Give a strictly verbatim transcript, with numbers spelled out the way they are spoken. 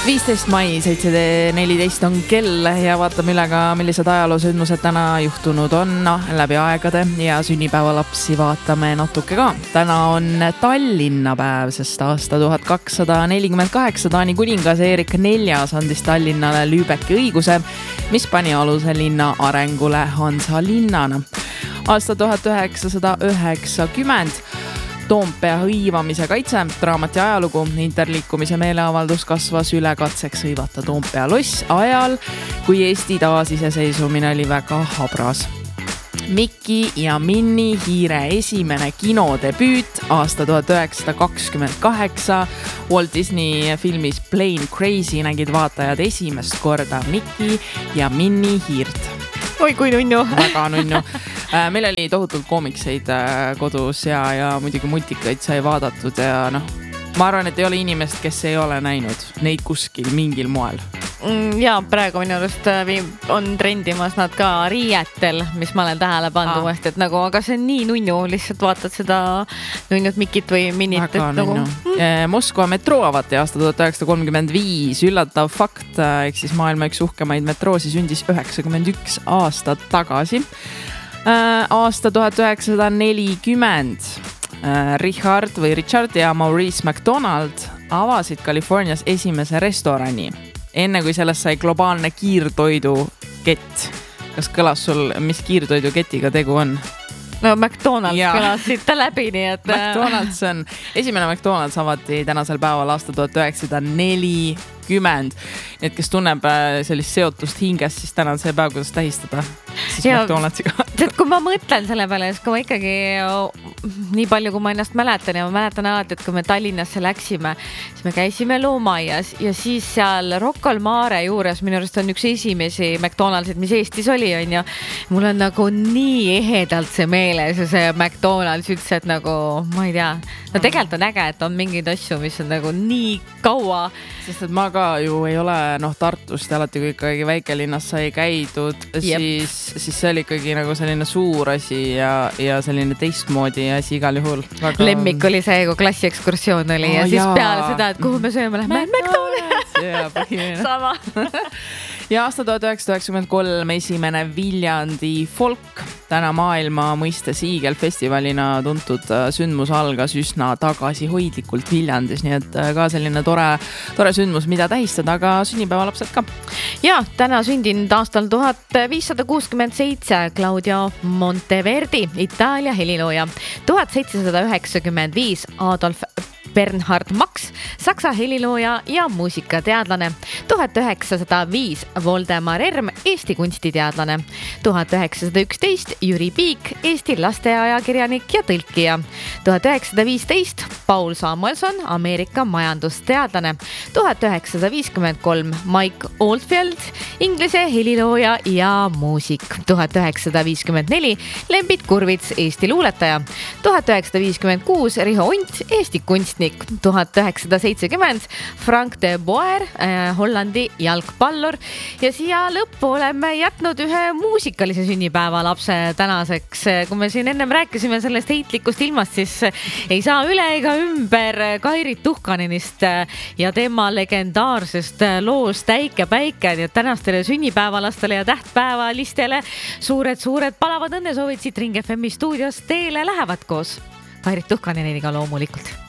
viisteist mai seitse neliteist on kell ja vaatame üle ka, millised ajaloosündmused täna juhtunud on läbi aegade ja sünnipäevalapsi vaatame natuke ka. Täna on Tallinna päev, sest aasta tuhat kakssada nelikümmend kaheksa Taani kuningas Erik neljas andis Tallinnale Lübecki õiguse, mis pani aluse linna arengule Hansa linnana. Aasta tuhat üheksasada üheksakümmend Toompea hõivamise kaitse, draamati ajalugu, interliikumise meeleavaldus kasvas üle katseks hõivata Toompea loss ajal, kui Eesti taasiseseisvumine oli väga habras. Mikki ja Minni hiire esimene kinodebüüt aasta tuhat üheksasada kakskümmend kaheksa. Walt Disney filmis Plane Crazy nägid vaatajad esimest korda Mikki ja Minni hiirt. Oi, kui nunnu. Väga nunnu. Meil oli tohutult koomikseid kodus ja, ja muidugi multikaid sai vaadatud ja noh, ma arvan, et ei ole inimest, kes ei ole näinud neid kuskil mingil moel. Ja praegu minu arust on trendimas nad ka riietel, mis ma olen tähele pannud uuesti, et nagu, aga see on nii nunnu, lihtsalt vaatad seda nunnut Mikit või Minnit. Väga nunnu. Nagu... Moskva metroo avati aasta tuhat üheksasada kolmkümmend viis, üllatav fakt, ehk siis maailma üks uhkemaid metroosi sündis üheksakümmend üks aastat tagasi. Aasta tuhat üheksasada nelikümmend Richard või Richard ja Maurice McDonald avasid Californias esimese restorani, enne kui sellest sai globaalne kiirtoidu kett. Kas kõlas sul, mis kiirtoidu ketiga tegu on? No McDonald's ja. Kõlas siit läbi, nii et... McDonald's on, esimene McDonald's avati tänasel päeval aasta tuhat üheksasada nelikümmend. Nii et kes tunneb sellist seotust hingest, siis täna on see päev, kuidas tähistada siis ja, McDonald'siga. Kui ma mõtlen selle peale, siis kui ma ikkagi nii palju, kui ma ennast mäletan ja ma mäletan alati, et kui me Tallinnasse läksime, siis me käisime loomaias ja siis seal Rocca al Mare juures minu arust on üks esimesi McDonald'sid, mis Eestis oli, on ju. Mul on nagu nii ehedalt see meeles ja see McDonald's üldse, et nagu, ma ei tea, no tegelikult on äge, et on mingeid asju, mis on nagu nii kaua. Sest et ma ka ju ei ole noh Tartust ja alati, kui ikkagi väikelinnas sai käidud, siis, siis see oli ikkagi nagu selline suur asi ja, ja selline teistmoodi asi igal juhul. Väga... Lemmik oli see, kui klassiekskursioon oli oh, ja siis jaa. Peale seda, et kuhu me sööme lähme McDonald's. Jaa, põhimine. Sama. Ja aasta tuhat üheksasada üheksakümmend kolm esimene Viljandi folk, täna maailma mõistes Iigelfestivalina tuntud sündmus algas üsna tagasihoidlikult Viljandis, nii et ka selline tore, tore sündmus, mida tähistada, aga sünnipäevalapsed ka. Ja, täna sündinud aastal tuhat viissada kuuskümmend seitse Claudio Monteverdi, Itaalia helilooja, tuhat seitsesada üheksakümmend viis Adolf Bernhard Max, saksa helilooja ja muusikateadlane, tuhat üheksasada viis Voldemar Erm, Eesti kunstiteadlane, tuhat üheksasada üksteist Jüri Piik, Eesti lasteajakirjanik ja tõlkija, tuhat üheksasada viisteist Paul Samuelson, Ameerika majandusteadlane, tuhat üheksasada viiskümmend kolm Mike Oldfield, Inglise helilooja ja muusik, tuhat üheksasada viiskümmend neli Lembit Kurvits, Eesti luuletaja, tuhat üheksasada viiskümmend kuus Riho Unt, Eesti kunstnik, tuhat üheksasada seitsekümmend Frank de Boer, äh, Hollandi jalgpallur ja siia lõppu oleme jätnud ühe muusikalise sünnipäeva lapse tänaseks. Kui me siin ennem rääkisime sellest heitlikust ilmast, siis ei saa üle ega ümber Kairit Tuhkanenist ja tema legendaarsest loost Äike päike, nii et tänastele sünnipäevalastele ja tähtpäevalistele suured-suured palavad õnnesoovid siit Ring F M stuudios teele lähevad koos Kairit Tuhkaneniga loomulikult.